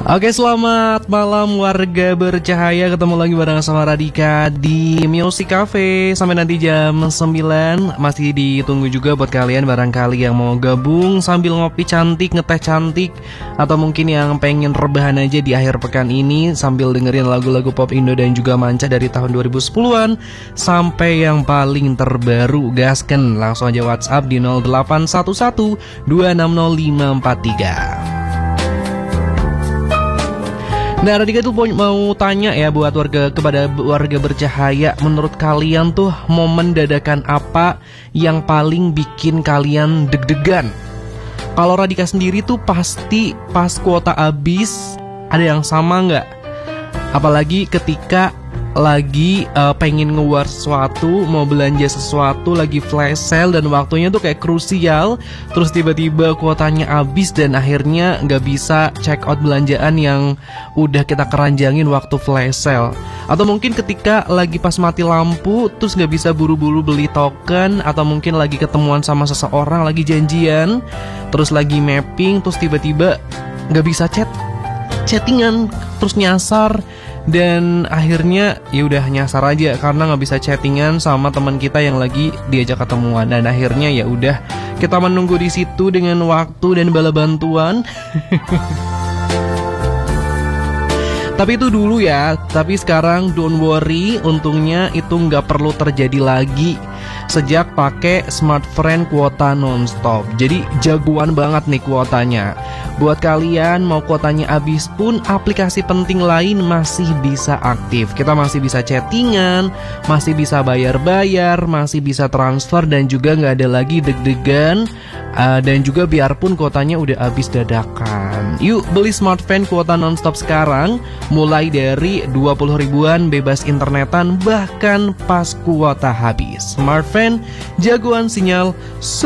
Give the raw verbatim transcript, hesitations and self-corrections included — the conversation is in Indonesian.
Oke, selamat malam warga bercahaya. Ketemu lagi bareng sama Radika di Music Cafe sampai nanti jam sembilan. Masih ditunggu juga buat kalian barangkali yang mau gabung sambil ngopi cantik, ngeteh cantik, atau mungkin yang pengen rebahan aja di akhir pekan ini sambil dengerin lagu-lagu pop Indo dan juga manca dari tahun dua ribu sepuluhan sampai yang paling terbaru. Gasken, langsung aja WhatsApp di nol delapan satu satu dua enam nol lima empat tiga. Nah, Radika tuh mau tanya ya buat warga, kepada warga bercahaya, menurut kalian tuh momen dadakan apa yang paling bikin kalian deg-degan? Kalau Radika sendiri tuh pasti pas kuota habis ada yang sama nggak? Apalagi ketika lagi uh, pengen ngeluar sesuatu, mau belanja sesuatu, lagi flash sale dan waktunya tuh kayak krusial, terus tiba-tiba kuotanya habis dan akhirnya nggak bisa check out belanjaan yang udah kita keranjangin waktu flash sale. Atau mungkin ketika lagi pas mati lampu, terus nggak bisa buru-buru beli token, atau mungkin lagi ketemuan sama seseorang, lagi janjian, terus lagi mapping, terus tiba-tiba nggak bisa chat, chattingan, terus nyasar. Dan akhirnya ya udah nyasar aja karena nggak bisa chattingan sama teman kita yang lagi diajak ketemuan. Dan akhirnya ya udah kita menunggu di situ dengan waktu dan bala bantuan. Tapi itu dulu ya. Tapi sekarang don't worry, untungnya itu nggak perlu terjadi lagi sejak pakai Smartfren kuota nonstop. Jadi jagoan banget nih kuotanya. Buat kalian mau kuotanya habis pun aplikasi penting lain masih bisa aktif. Kita masih bisa chattingan, masih bisa bayar-bayar, masih bisa transfer, dan juga nggak ada lagi deg-degan. uh, Dan juga biarpun kuotanya udah habis dadakan. Yuk beli Smartfren kuota nonstop sekarang, mulai dari dua puluh ribuan bebas internetan bahkan pas kuota habis. Smartfren, jagoan sinyal